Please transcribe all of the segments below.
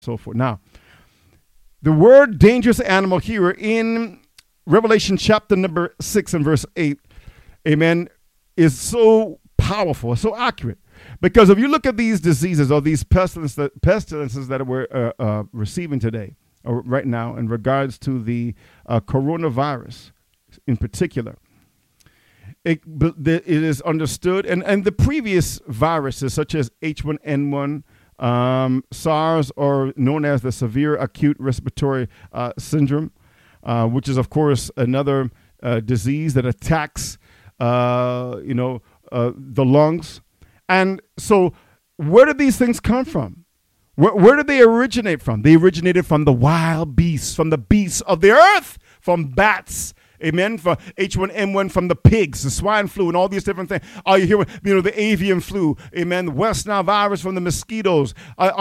so forth. Now, the word dangerous animal here in Revelation chapter number 6 and verse 8, amen, is so powerful, so accurate. Because if you look at these diseases or these pestilences that we're receiving today, or right now, in regards to the coronavirus in particular, it is understood, and the previous viruses such as H1N1, SARS, or known as the severe acute respiratory syndrome, which is, of course, another disease that attacks, the lungs. And so where did these things come from? Where did they originate from? They originated from the wild beasts, from the beasts of the earth, from bats. Amen. For H1N1 from the pigs, the swine flu, and all these different things. You hear, the avian flu. Amen. The West Nile virus from the mosquitoes.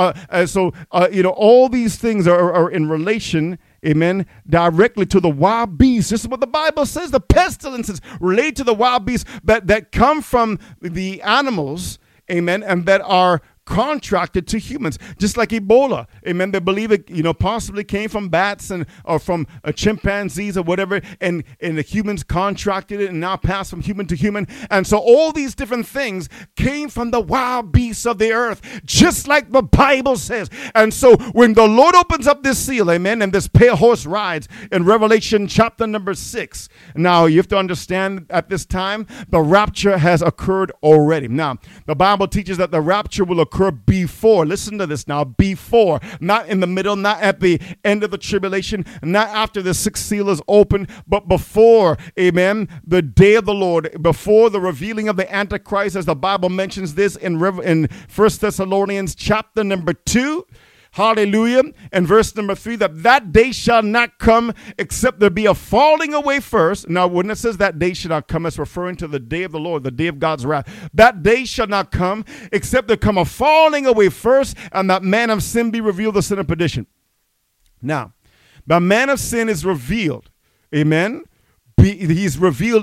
All these things are in relation, amen, directly to the wild beasts. This is what the Bible says. The pestilences relate to the wild beasts that come from the animals, amen, and that are contracted to humans, just like Ebola. Amen. They believe it, possibly came from bats or from chimpanzees or whatever, and the humans contracted it and now passed from human to human. And so all these different things came from the wild beasts of the earth, just like the Bible says. And so when the Lord opens up this seal, amen, and this pale horse rides in Revelation chapter number 6, now you have to understand at this time, the rapture has occurred already. Now, the Bible teaches that the rapture will occur before. Listen to this now. Before, not in the middle, not at the end of the tribulation, not after the sixth seal is open, but before, amen, the day of the Lord, before the revealing of the Antichrist, as the Bible mentions this in 1 Thessalonians chapter number 2. Hallelujah. And verse number 3, that day shall not come except there be a falling away first. Now, when it says that day shall not come, it's referring to the day of the Lord, the day of God's wrath. That day shall not come except there come a falling away first, and that man of sin be revealed, the sin of perdition. Now, the man of sin is revealed. Amen. He's revealed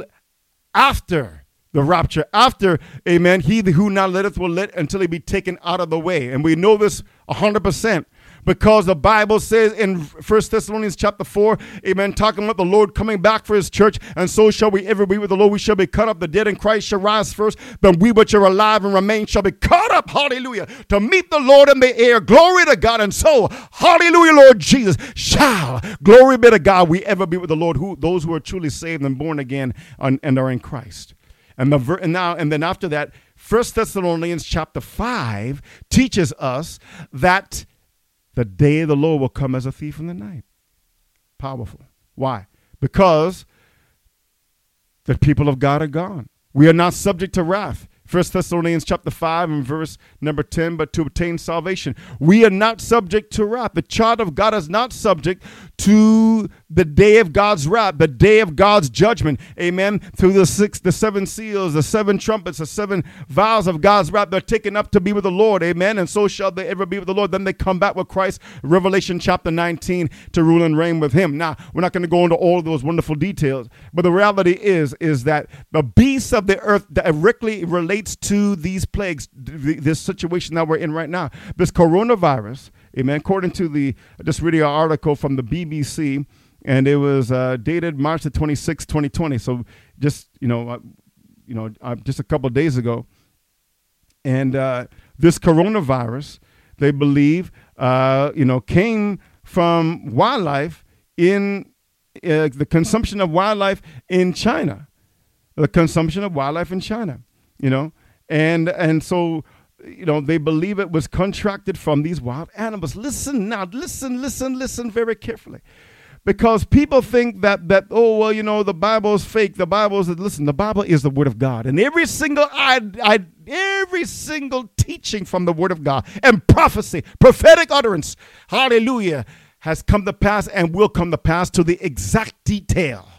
after the rapture, after, amen, he who now letteth will let until he be taken out of the way. And we know this 100% because the Bible says in 1 Thessalonians chapter 4, amen, talking about the Lord coming back for his church, and so shall we ever be with the Lord. We shall be caught up. The dead in Christ shall rise first. Then we which are alive and remain shall be caught up, hallelujah, to meet the Lord in the air. Glory to God. And so, hallelujah, Lord Jesus, shall, glory be to God, we ever be with the Lord, those who are truly saved and born again and are in Christ. And then after that, 1 Thessalonians chapter 5 teaches us that the day of the Lord will come as a thief in the night. Powerful. Why? Because the people of God are gone. We are not subject to wrath. 1 Thessalonians chapter 5 and verse number 10, but to obtain salvation. We are not subject to wrath. The child of God is not subject to the day of God's wrath, the day of God's judgment. Amen. Through the seven seals, the seven trumpets, the seven vials of God's wrath, they're taken up to be with the Lord. Amen. And so shall they ever be with the Lord. Then they come back with Christ, Revelation chapter 19, to rule and reign with him. Now, we're not going to go into all of those wonderful details, but the reality is that the beasts of the earth directly relates to these plagues, this situation that we're in right now. This coronavirus, amen, according to just reading an article from the BBC, and it was dated March the 26th, 2020. So just, just a couple of days ago. And this coronavirus, they believe, came from wildlife in the consumption of wildlife in China. The consumption of wildlife in China. And so, they believe it was contracted from these wild animals. Listen now, listen very carefully. Because people think that the Bible is fake. The Bible is the Word of God. And every single every single teaching from the Word of God and prophecy, prophetic utterance, hallelujah, has come to pass and will come to pass to the exact detail.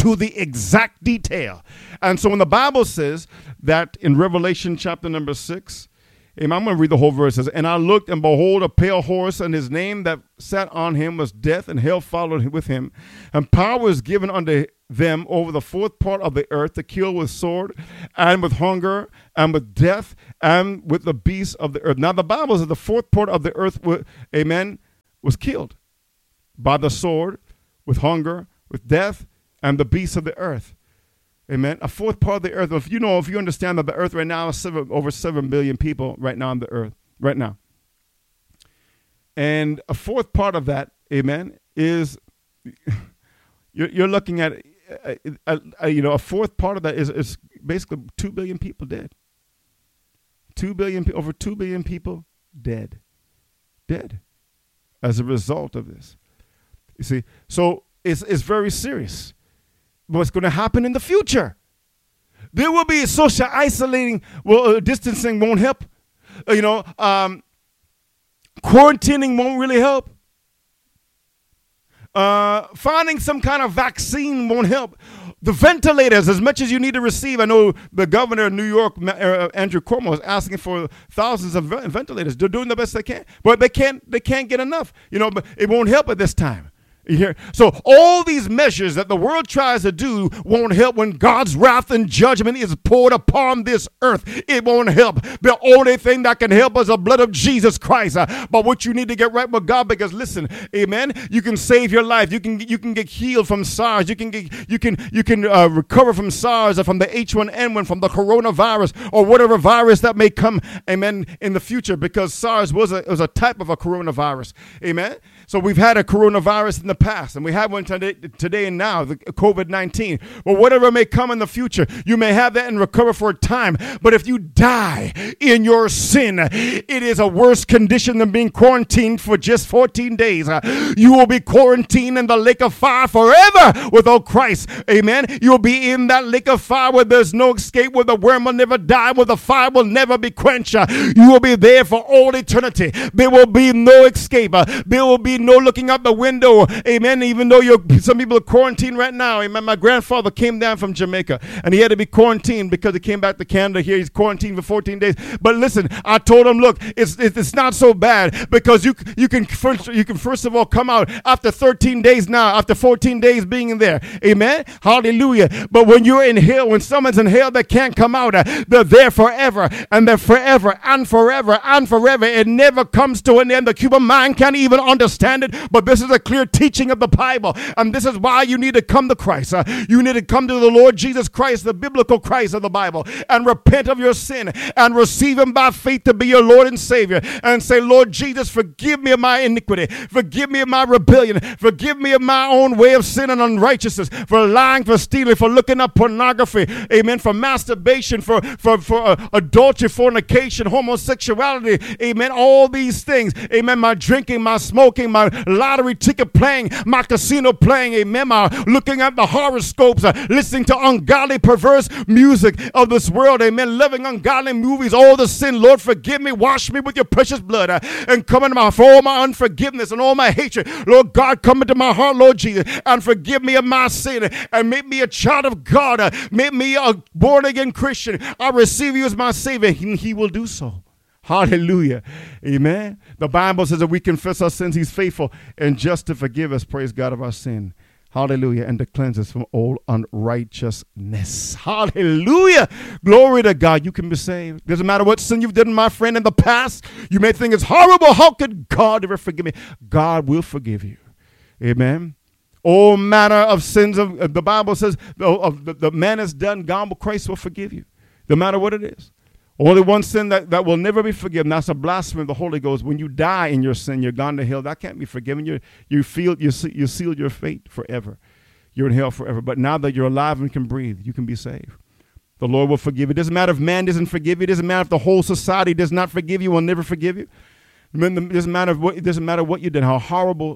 And so when the Bible says that in Revelation chapter number 6, I'm going to read the whole verses. And I looked, and behold, a pale horse, and his name that sat on him was Death, and hell followed with him. And power is given unto them over the fourth part of the earth to kill with sword, and with hunger, and with death, and with the beasts of the earth. Now the Bible says the fourth part of the earth, amen, was killed by the sword, with hunger, with death, and the beasts of the earth. Amen. A fourth part of the earth. If you understand that the earth right now is over 7 billion people right now on the earth, right now. And a fourth part of that, amen, is you're looking at, a fourth part of that is basically 2 billion people dead. 2 billion, over 2 billion people dead as a result of this. You see, so it's very serious. What's going to happen in the future? There will be social isolating. Well, distancing won't help. Quarantining won't really help. Finding some kind of vaccine won't help. The ventilators, as much as you need to receive, I know the governor of New York, Andrew Cuomo, is asking for thousands of ventilators. They're doing the best they can, but they can't get enough. But it won't help at this time. You hear? So all these measures that the world tries to do won't help when God's wrath and judgment is poured upon this earth. It won't help. The only thing that can help is the blood of Jesus Christ. But what you need to get right with God, because listen, amen, you can save your life. You can get healed from SARS. You can recover from SARS or from the H1N1, from the coronavirus or whatever virus that may come, amen, in the future, because SARS was a type of a coronavirus. Amen. So we've had a coronavirus in the past, and we have one today and now, the COVID-19. But whatever may come in the future, you may have that and recover for a time. But if you die in your sin, it is a worse condition than being quarantined for just 14 days. You will be quarantined in the lake of fire forever without Christ. Amen. You'll be in that lake of fire where there's no escape, where the worm will never die, where the fire will never be quenched. You will be there for all eternity. There will be no escape. There will be no looking out the window. Amen. Even though some people are quarantined right now. Amen. My grandfather came down from Jamaica and he had to be quarantined because he came back to Canada. Here he's quarantined for 14 days. But listen, I told him, look, it's not so bad, because you can first of all come out after 13 days now, after 14 days being in there. Amen. Hallelujah. But when you're in hell, when someone's in hell that can't come out, they're there forever, and they're forever and forever and forever. It never comes to an end. The human mind can't even understand it, but this is a clear teaching of the Bible, and this is why you need to come to Christ. You need to come to the Lord Jesus Christ, the biblical Christ of the Bible, and repent of your sin and receive him by faith to be your Lord and Savior, and say, Lord Jesus, forgive me of my iniquity, forgive me of my rebellion, forgive me of my own way of sin and unrighteousness, for lying, for stealing, for looking up pornography, amen, for masturbation, for adultery, fornication, homosexuality, amen, all these things, amen, my drinking, my smoking, my lottery ticket playing, my casino playing, amen, my looking at the horoscopes, listening to ungodly, perverse music of this world, amen, loving ungodly movies, all the sin. Lord, forgive me, wash me with your precious blood, and come into for all my unforgiveness and all my hatred. Lord God, come into my heart, Lord Jesus, and forgive me of my sin, and make me a child of God, make me a born-again Christian. I receive you as my Savior, and he will do so. Hallelujah. Amen. The Bible says that we confess our sins, he's faithful and just to forgive us, praise God, of our sin. Hallelujah. And to cleanse us from all unrighteousness. Hallelujah. Glory to God. You can be saved. Doesn't matter what sin you've done, my friend, in the past. You may think it's horrible. How could God ever forgive me? God will forgive you. Amen. All manner of sins. The Bible says the man is done. God, Christ will forgive you. No matter what it is. Only one sin that will never be forgiven. That's a blasphemy of the Holy Ghost. When you die in your sin, you're gone to hell. That can't be forgiven. You sealed your fate forever. You're in hell forever. But now that you're alive and can breathe, you can be saved. The Lord will forgive you. It doesn't matter if man doesn't forgive you. It doesn't matter if the whole society does not forgive you, will never forgive you. It doesn't matter what you did, how horrible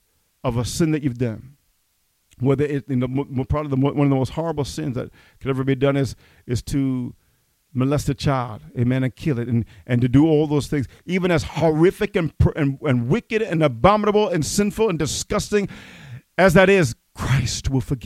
of a sin that you've done. Whether it's probably one of the most horrible sins that could ever be done is to molest a child, amen, and kill it, and to do all those things, even as horrific and wicked and abominable and sinful and disgusting as that is, Christ will forgive you.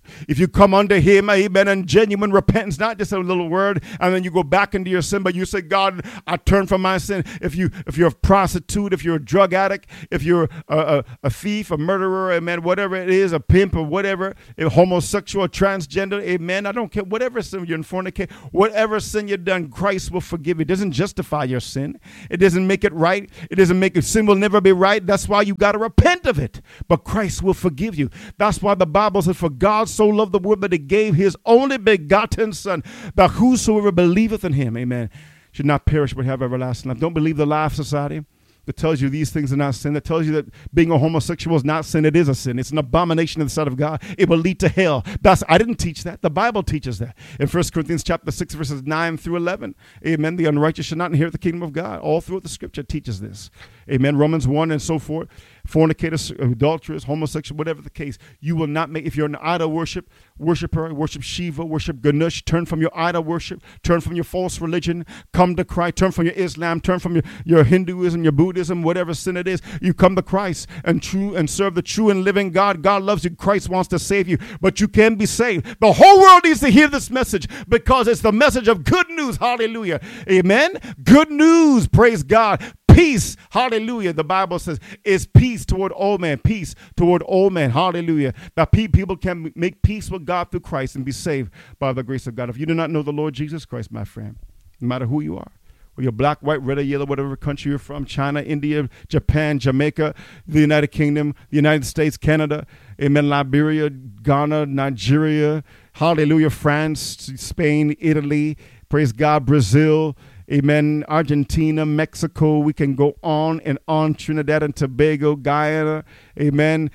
If you come unto him, amen, and genuine repentance, not just a little word, and then you go back into your sin, but you say, God, I turn from my sin. If you're a prostitute, if you're a drug addict, if you're a thief, a murderer, amen, whatever it is, a pimp or whatever, a homosexual, transgender, amen, I don't care, whatever sin you're in fornicate, whatever sin you've done, Christ will forgive you. It doesn't justify your sin. It doesn't make it right. It doesn't make it, sin will never be right. That's why you got to repent of it. But Christ will forgive you. That's why the Bible says, for God so loved the world that he gave his only begotten Son, that whosoever believeth in him, amen, should not perish but have everlasting life. Don't believe the lie of society that tells you these things are not sin, that tells you that being a homosexual is not sin. It is a sin. It's an abomination in the sight of God. It will lead to hell. I didn't teach that. The Bible teaches that. In 1 Corinthians chapter 6, verses 9 through 11, amen, the unrighteous shall not inherit the kingdom of God. All throughout the scripture teaches this. Amen. Romans 1 and so forth. Fornicators, adulterers, homosexual, whatever the case, you will not make, if you're an idol worshiper, worship Shiva, worship Ganesh, turn from your idol worship, turn from your false religion, come to Christ, turn from your Islam, turn from your Hinduism, your Buddhism, whatever sin it is, you come to Christ and serve the true and living God. God loves you. Christ wants to save you, but you can be saved. The whole world needs to hear this message because it's the message of good news. Hallelujah. Amen. Good news. Praise God. Peace, hallelujah. The Bible says is peace toward all men. Peace toward all men, hallelujah. That people can make peace with God through Christ and be saved by the grace of God. If you do not know the Lord Jesus Christ, my friend, no matter who you are, whether you're black, white, red, or yellow, whatever country you're from, China, India, Japan, Jamaica, the United Kingdom, the United States, Canada, amen, Liberia, Ghana, Nigeria, hallelujah, France, Spain, Italy, praise God, Brazil, amen, Argentina, Mexico, we can go on and on, Trinidad and Tobago, Guyana, amen,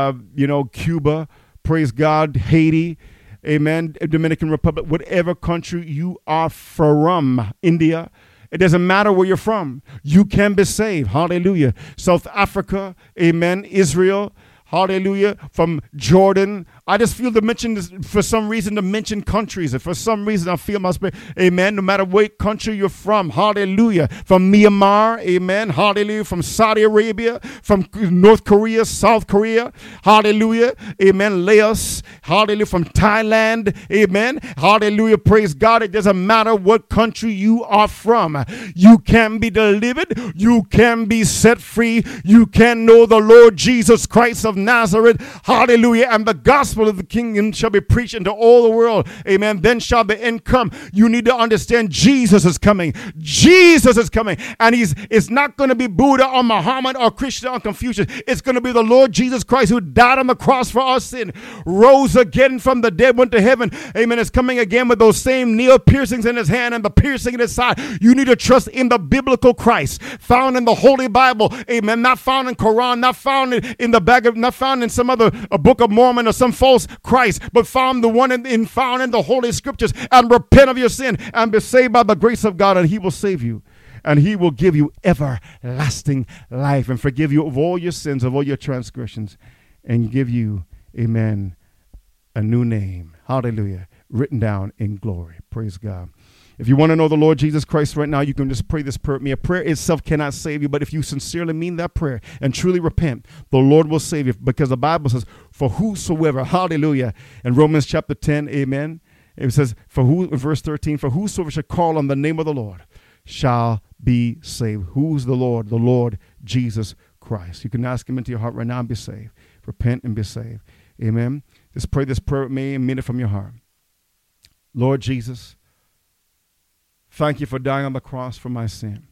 Cuba, praise God, Haiti, amen, Dominican Republic, whatever country you are from, India, it doesn't matter where you're from, you can be saved, hallelujah. South Africa, amen, Israel, hallelujah, from Jordan. I just feel to mention this, for some reason, to mention countries. And for some reason, I feel my spirit, amen, no matter what country you're from, hallelujah. From Myanmar, amen, hallelujah. From Saudi Arabia, from North Korea, South Korea, hallelujah, amen. Laos, hallelujah. From Thailand, amen, hallelujah. Praise God. It doesn't matter what country you are from. You can be delivered. You can be set free. You can know the Lord Jesus Christ of Nazareth, hallelujah, and the gospel of the kingdom shall be preached into all the world, amen. Then shall the end come. You need to understand Jesus is coming. Jesus is coming, and it's not going to be Buddha or Muhammad or Krishna or Confucius. It's going to be the Lord Jesus Christ who died on the cross for our sin, rose again from the dead, went to heaven, amen. Is coming again with those same nail piercings in his hand and the piercing in his side. You need to trust in the biblical Christ, found in the Holy Bible, amen. Not found in Quran, not found in the bag of, not found in some other a Book of Mormon or some false Christ, but found the one found in the Holy Scriptures, and repent of your sin and be saved by the grace of God, and he will save you, and he will give you everlasting life and forgive you of all your sins, of all your transgressions, and give you, amen, a new name, hallelujah, written down in glory. Praise God. If you want to know the Lord Jesus Christ right now, you can just pray this prayer with me. A prayer itself cannot save you, but if you sincerely mean that prayer and truly repent, the Lord will save you, because the Bible says, for whosoever, hallelujah, in Romans chapter 10, amen, it says, in verse 13, for whosoever shall call on the name of the Lord shall be saved. Who's the Lord? The Lord Jesus Christ. You can ask him into your heart right now and be saved. Repent and be saved. Amen. Just pray this prayer with me and mean it from your heart. Lord Jesus, thank you for dying on the cross for my sin.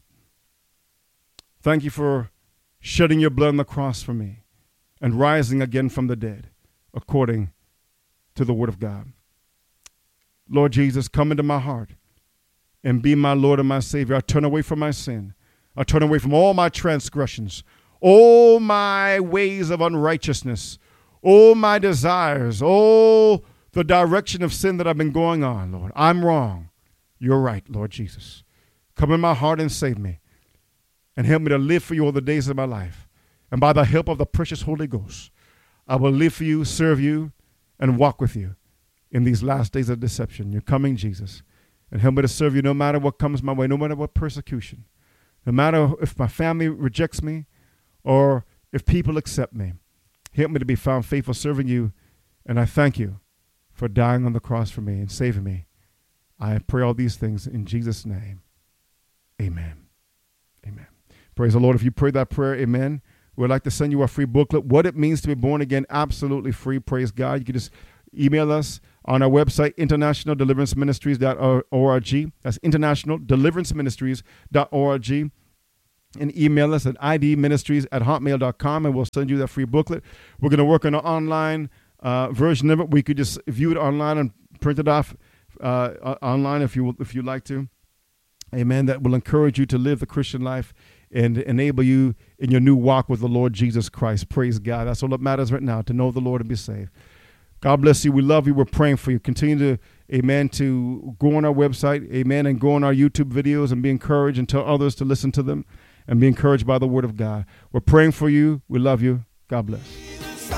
Thank you for shedding your blood on the cross for me and rising again from the dead according to the word of God. Lord Jesus, come into my heart and be my Lord and my Savior. I turn away from my sin. I turn away from all my transgressions, all my ways of unrighteousness, all my desires, all the direction of sin that I've been going on, Lord. I'm wrong. You're right, Lord Jesus. Come in my heart and save me, and help me to live for you all the days of my life. And by the help of the precious Holy Ghost, I will live for you, serve you, and walk with you in these last days of deception. You're coming, Jesus, and help me to serve you no matter what comes my way, no matter what persecution, no matter if my family rejects me or if people accept me. Help me to be found faithful serving you, and I thank you for dying on the cross for me and saving me. I pray all these things in Jesus' name. Amen. Amen. Praise the Lord. If you prayed that prayer, amen, we'd like to send you a free booklet, What It Means to Be Born Again, absolutely free. Praise God. You can just email us on our website, internationaldeliveranceministries.org. That's internationaldeliveranceministries.org. And email us at idministries@hotmail.com, and we'll send you that free booklet. We're going to work on an online version of it. We could just view it online and print it off online if you like to. Amen. That will encourage you to live the Christian life and enable you in your new walk with the Lord Jesus Christ. Praise God. That's all that matters right now, to know the Lord and be saved. God bless you. We love you. We're praying for you. Continue to, amen, to go on our website, amen, and go on our YouTube videos and be encouraged and tell others to listen to them and be encouraged by the word of God. We're praying for you. We love you. God bless.